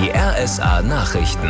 Die RSA Nachrichten.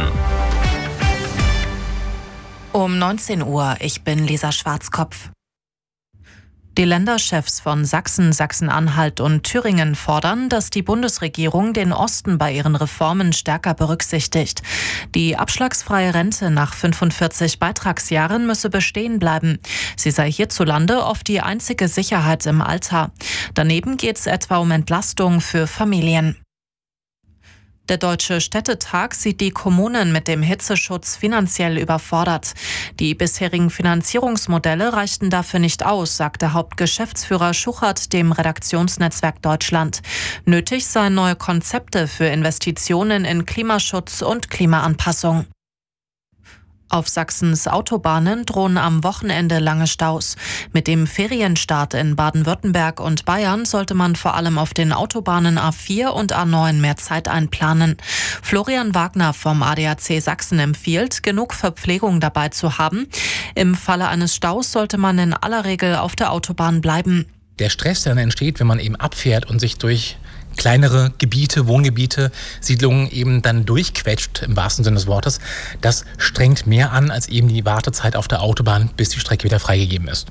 Um 19 Uhr, ich bin Lisa Schwarzkopf. Die Länderchefs von Sachsen, Sachsen-Anhalt und Thüringen fordern, dass die Bundesregierung den Osten bei ihren Reformen stärker berücksichtigt. Die abschlagsfreie Rente nach 45 Beitragsjahren müsse bestehen bleiben. Sie sei hierzulande oft die einzige Sicherheit im Alter. Daneben geht es etwa um Entlastung für Familien. Der Deutsche Städtetag sieht die Kommunen mit dem Hitzeschutz finanziell überfordert. Die bisherigen Finanzierungsmodelle reichten dafür nicht aus, sagte Hauptgeschäftsführer Schuchert dem Redaktionsnetzwerk Deutschland. Nötig seien neue Konzepte für Investitionen in Klimaschutz und Klimaanpassung. Auf Sachsens Autobahnen drohen am Wochenende lange Staus. Mit dem Ferienstart in Baden-Württemberg und Bayern sollte man vor allem auf den Autobahnen A4 und A9 mehr Zeit einplanen. Florian Wagner vom ADAC Sachsen empfiehlt, genug Verpflegung dabei zu haben. Im Falle eines Staus sollte man in aller Regel auf der Autobahn bleiben. Der Stress, der dann entsteht, wenn man eben abfährt und sich durch kleinere Gebiete, Wohngebiete, Siedlungen eben dann durchquetscht, im wahrsten Sinne des Wortes, das strengt mehr an als eben die Wartezeit auf der Autobahn, bis die Strecke wieder freigegeben ist.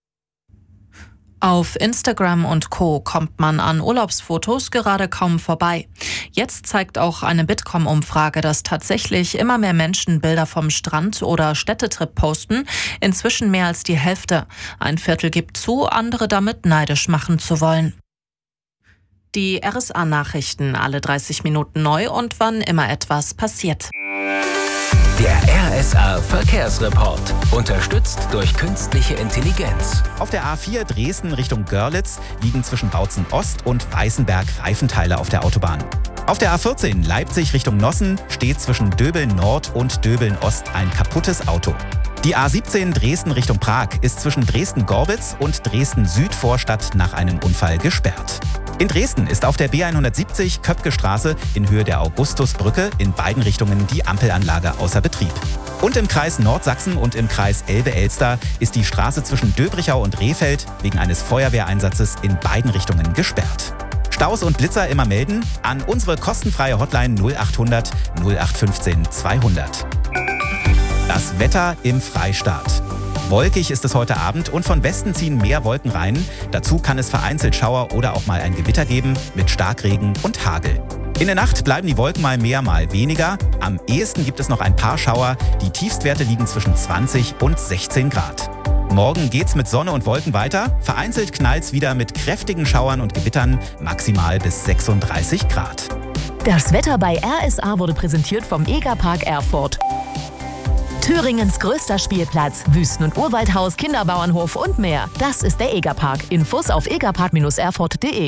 Auf Instagram und Co. kommt man an Urlaubsfotos gerade kaum vorbei. Jetzt zeigt auch eine Bitkom-Umfrage, dass tatsächlich immer mehr Menschen Bilder vom Strand oder Städtetrip posten, inzwischen mehr als die Hälfte. Ein Viertel gibt zu, andere damit neidisch machen zu wollen. Die RSA-Nachrichten alle 30 Minuten neu und wann immer etwas passiert. Der RSA Verkehrsreport. Unterstützt durch künstliche Intelligenz. Auf der A4 Dresden Richtung Görlitz liegen zwischen Bautzen Ost und Weißenberg Reifenteile auf der Autobahn. Auf der A14 Leipzig Richtung Nossen steht zwischen Döbeln Nord und Döbeln Ost ein kaputtes Auto. Die A17 Dresden Richtung Prag ist zwischen Dresden-Gorbitz und Dresden-Südvorstadt nach einem Unfall gesperrt. In Dresden ist auf der B170 Köpke-Straße in Höhe der Augustusbrücke in beiden Richtungen die Ampelanlage außer Betrieb. Und im Kreis Nordsachsen und im Kreis Elbe-Elster ist die Straße zwischen Döbrichau und Rehfeld wegen eines Feuerwehreinsatzes in beiden Richtungen gesperrt. Staus und Blitzer immer melden an unsere kostenfreie Hotline 0800 0815 200. Das Wetter im Freistaat. Wolkig ist es heute Abend und von Westen ziehen mehr Wolken rein. Dazu kann es vereinzelt Schauer oder auch mal ein Gewitter geben mit Starkregen und Hagel. In der Nacht bleiben die Wolken mal mehr, mal weniger. Am ehesten gibt es noch ein paar Schauer. Die Tiefstwerte liegen zwischen 20 und 16 Grad. Morgen geht's mit Sonne und Wolken weiter. Vereinzelt knallt's wieder mit kräftigen Schauern und Gewittern, maximal bis 36 Grad. Das Wetter bei RSA wurde präsentiert vom Egerpark Erfurt. Thüringens größter Spielplatz, Wüsten- und Urwaldhaus, Kinderbauernhof und mehr. Das ist der Egerpark. Infos auf egerpark-erfurt.de.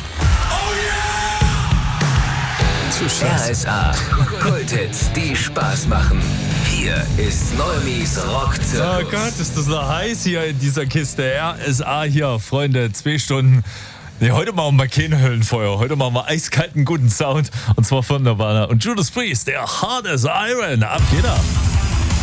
RSA Kulthits, die Spaß machen. Hier ist Neumis Rockzirkus. Oh Gott, ist das noch heiß hier in dieser Kiste. RSA hier, Freunde, 2 Stunden. Nee, heute machen wir kein Höllenfeuer. Heute machen wir eiskalten, guten Sound. Und zwar von Nirvana und Judas Priest, der Hard as Iron. Ab geht er.